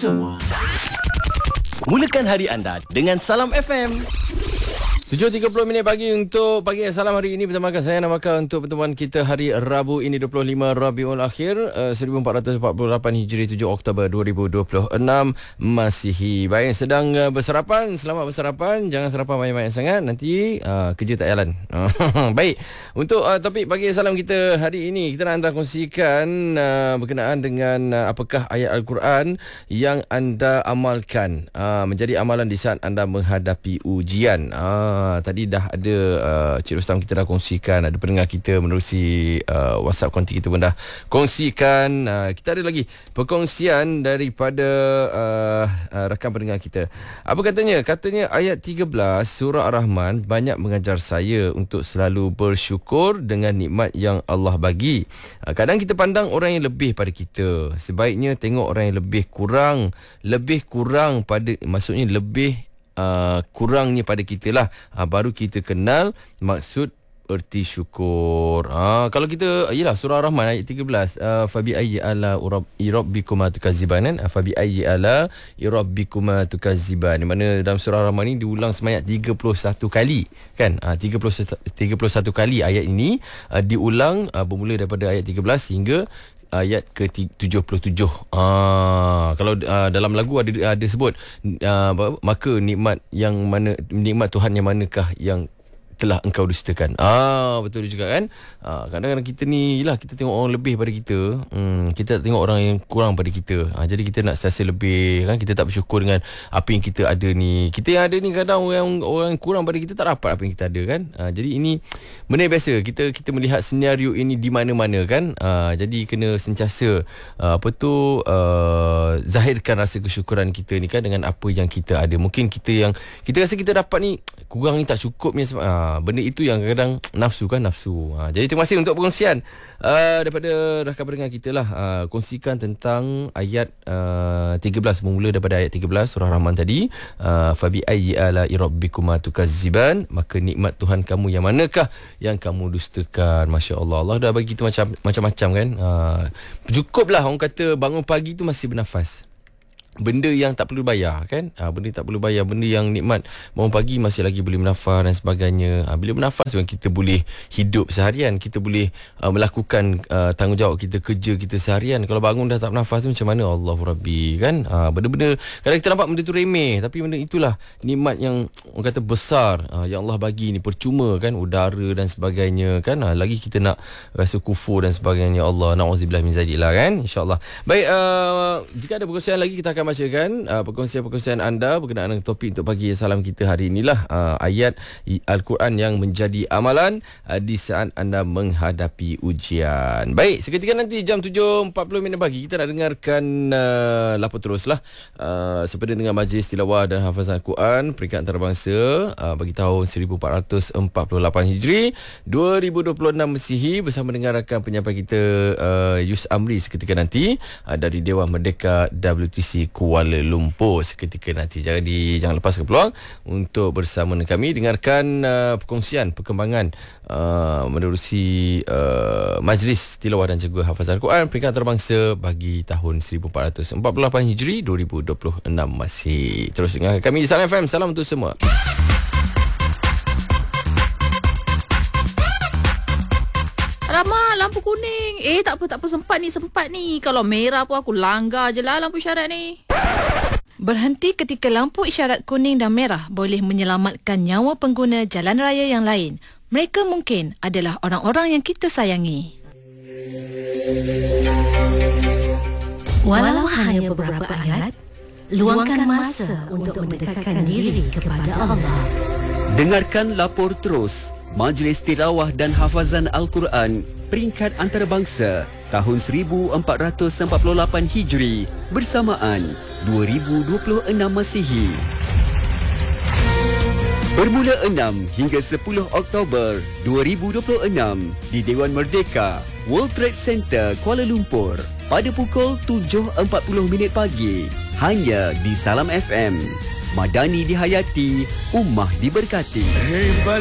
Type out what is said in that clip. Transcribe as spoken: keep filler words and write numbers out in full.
semua. Mulakan hari anda dengan Salam F M. tujuh tiga puluh minit pagi untuk pagi Salam hari ini bersama saya namakan untuk pertemuan kita hari Rabu ini dua puluh lima Rabiul Akhir uh, seribu empat ratus empat puluh lapan Hijri, tujuh Oktober dua ribu dua puluh enam Masihi. Baik, sedang uh, bersarapan, selamat bersarapan. Jangan sarapan banyak-banyak sangat, nanti uh, kerja tak jalan. Baik, untuk uh, topik pagi Salam kita hari ini, kita nak anda kongsikan uh, berkenaan dengan uh, apakah ayat Al-Quran yang anda amalkan uh, menjadi amalan di saat anda menghadapi ujian. uh, Uh, tadi dah ada uh, Cik Rustam kita dah kongsikan, ada pendengar kita menerusi uh, WhatsApp konti kita pun dah kongsikan. Uh, kita ada lagi perkongsian daripada uh, uh, rakan pendengar kita. Apa katanya? Katanya ayat tiga belas surah Ar-Rahman banyak mengajar saya untuk selalu bersyukur dengan nikmat yang Allah bagi. Uh, kadang kita pandang orang yang lebih pada kita. Sebaiknya tengok orang yang lebih kurang, lebih kurang pada, maksudnya lebih Uh, kurangnya pada kita lah, uh, baru kita kenal maksud erti syukur. Uh, kalau kita, yalah, surah Ar-Rahman ayat tiga belas, uh, fabi ayyi ala rabbikuma tukaziban, uh, fabi ayyi ala rabbikuma tukaziban, di mana dalam surah Ar-Rahman ni diulang sebanyak tiga puluh satu kali kan. uh, tiga puluh satu kali ayat ini uh, diulang, uh, bermula daripada ayat tiga belas hingga ayat ke tujuh puluh tujuh. Ah, kalau uh, dalam lagu ada ada sebut uh, maka nikmat yang mana, nikmat Tuhan yang manakah yang telah engkau dustakan. Ah, betul juga kan. Ah, kadang-kadang kita ni lah, kita tengok orang lebih pada kita, hmm, kita tengok orang yang kurang pada kita. Ah, jadi kita nak sentiasa lebih kan, kita tak bersyukur dengan apa yang kita ada ni. Kita yang ada ni kadang orang orang kurang pada kita tak dapat apa yang kita ada kan. Ah, jadi ini benda biasa. Kita kita melihat senario ini di mana-mana kan. Ah, jadi kena sentiasa uh, apa tu uh, zahirkan rasa kesyukuran kita ni kan dengan apa yang kita ada. Mungkin kita yang kita rasa kita dapat ni kurang ni, tak cukup ni sebab uh, benda itu yang kadang nafsu kan, nafsu. Ha, jadi terima kasih untuk perkongsian uh, daripada rakan pendengar kita lah. Uh, kongsikan tentang ayat uh, tiga belas, bermula daripada ayat tiga belas surah Rahman tadi. Uh, Fabi ayyi ala rabbikuma tukazziban, maka nikmat Tuhan kamu yang manakah yang kamu dustakan. Masya Allah, Allah dah bagi kita macam macam-macam kan. Uh, cukuplah orang kata bangun pagi tu masih bernafas. Benda yang tak perlu bayar kan, ha, benda tak perlu bayar, benda yang nikmat, bangun pagi masih lagi boleh bernafas dan sebagainya. Ha, bila bernafas tu kita boleh hidup seharian, kita boleh uh, melakukan uh, tanggungjawab kita, kerja kita seharian. Kalau bangun dah tak bernafas tu macam mana? Allahu Rabbi kan. Ha, benda-benda kadang kita nampak benda tu remeh, tapi benda itulah nikmat yang orang kata besar, uh, yang Allah bagi ni, percuma kan, udara dan sebagainya kan. Ha, lagi kita nak rasa kufur dan sebagainya. Allah na'udzubillah min zalilah kan, insya-Allah. Baik, uh, jika ada perkongsian lagi kita akan bacakan uh, perkongsian-perkongsian anda berkenaan dengan topik untuk pagi Salam kita hari inilah, uh, ayat Al-Quran yang menjadi amalan uh, di saat anda menghadapi ujian. Baik, seketika nanti jam tujuh empat puluh minit pagi kita nak dengarkan uh, Lapor Teruslah uh, sepada dengan Majlis Tilawah dan Hafazan Al-Quran peringkat antarabangsa uh, bagi tahun seribu empat ratus empat puluh lapan Hijri, dua ribu dua puluh enam Masihi, bersama dengan rakan penyampai kita uh, Yus Amri seketika nanti uh, dari Dewan Merdeka W T C Kuala Lumpur seketika nanti. Jadi jangan lepaskan peluang untuk bersama dengan kami dengarkan uh, perkongsian perkembangan uh, menerusi uh, Majlis Tilawah dan juga Hafazan Al-Quran peringkat antarabangsa bagi tahun seribu empat ratus empat puluh lapan Hijri, dua ribu dua puluh enam masih. Terus dengar kami di Salam F M. Salam untuk semua. Alamak, lampu kuning. Eh, tak apa, tak apa. Sempat ni, sempat ni. Kalau merah pun aku langgar je lah lampu isyarat ni. Berhenti ketika lampu isyarat kuning dan merah boleh menyelamatkan nyawa pengguna jalan raya yang lain. Mereka mungkin adalah orang-orang yang kita sayangi. Walau hanya beberapa ayat, luangkan masa untuk mendekatkan diri kepada Allah. Dengarkan Lapor Terus Majlis Tilawah dan Hafazan Al-Quran peringkat antarabangsa tahun seribu empat ratus empat puluh lapan Hijri bersamaan dua ribu dua puluh enam Masihi. Bermula enam hingga sepuluh Oktober dua ribu dua puluh enam di Dewan Merdeka, World Trade Center, Kuala Lumpur pada pukul tujuh empat puluh minit pagi hanya di Salam F M. Madani dihayati, ummah diberkati. Hey,